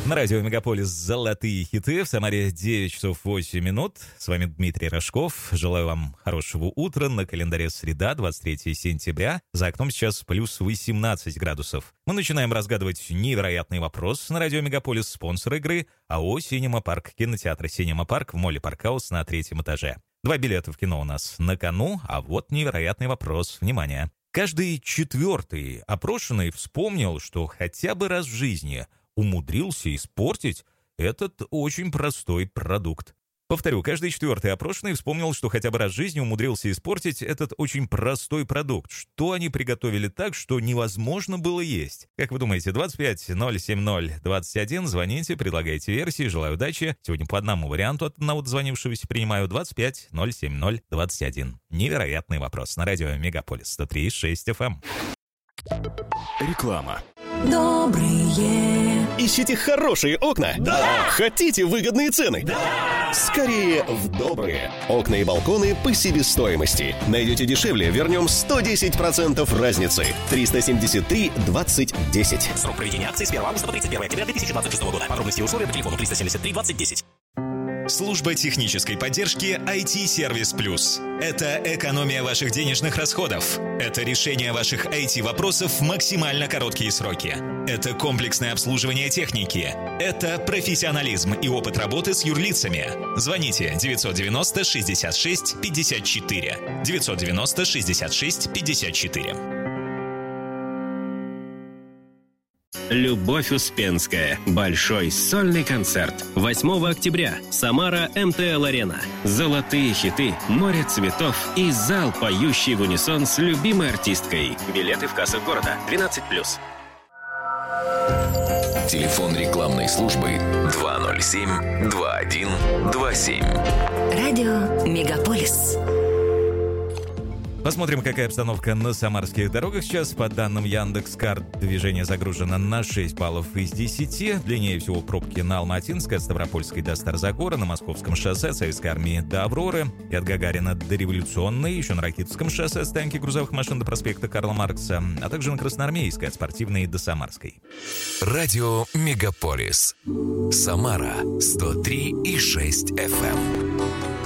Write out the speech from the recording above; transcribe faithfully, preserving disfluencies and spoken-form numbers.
На радио «Мегаполис» «Золотые хиты». В Самаре девять часов восемь минут. С вами Дмитрий Рожков. Желаю вам хорошего утра. На календаре среда, двадцать третьего сентября. За окном сейчас плюс восемнадцать градусов. Мы начинаем разгадывать невероятный вопрос на радио «Мегаполис». Спонсор игры АО «Синема Парк». Кинотеатр «Синема Парк» в молле «Паркхаус» на третьем этаже. Два билета в кино у нас на кону, а вот невероятный вопрос. Внимание. Каждый четвертый опрошенный вспомнил, что хотя бы раз в жизни умудрился испортить этот очень простой продукт. Повторю, каждый четвертый опрошенный вспомнил, что хотя бы раз в жизни умудрился испортить этот очень простой продукт. Что они приготовили так, что невозможно было есть? Как вы думаете, двадцать пять ноль семь ноль двадцать один, звоните, предлагайте версии, желаю удачи. Сегодня по одному варианту от одного дозвонившегося принимаю двадцать пять ноль семь ноль двадцать один. Невероятный вопрос на радио «Мегаполис» сто три и шесть эф эм. Реклама. Добрые. Ищите хорошие окна? Да! Хотите выгодные цены? Да! Скорее в добрые. Окна и балконы по себестоимости. Найдете дешевле, вернем сто десять процентов разницы. триста семьдесят три двадцать десять. Срок проведения акции с первого августа по тридцать первого октября две тысячи двадцать шестого года. Подробности и условия по телефону триста семьдесят три двадцать десять. Служба технической поддержки ай ти-сервис плюс. Это экономия ваших денежных расходов. Это решение ваших ай ти-вопросов в максимально короткие сроки. Это комплексное обслуживание техники. Это профессионализм и опыт работы с юрлицами. Звоните девятьсот девяносто шестьдесят шесть пятьдесят четыре. девятьсот девяносто шестьдесят шесть пятьдесят четыре. Любовь Успенская. Большой сольный концерт. восьмого октября. Самара эм тэ эл-арена. Золотые хиты, море цветов и зал, поющий в унисон с любимой артисткой. Билеты в кассах города. двенадцать плюс. Телефон рекламной службы два ноль семь два один два семь. Радио «Мегаполис». Посмотрим, какая обстановка на самарских дорогах сейчас. По данным Яндекс.Карт, движение загружено на шесть баллов из десяти. Длиннее всего пробки на Алматинской, от Ставропольской до Старзагора, на Московском шоссе, от Советской армии до Авроры, и от Гагарина до Революционной, еще на Ракитовском шоссе, от стоянки грузовых машин до проспекта Карла Маркса, а также на Красноармейской, от Спортивной до Самарской. Радио «Мегаполис». Самара сто три и шесть эф эм.